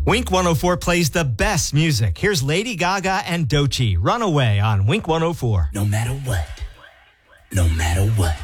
Wink 104 plays the best music. Here's Lady Gaga and Doechii, Runaway on Wink 104. No matter what, no matter what.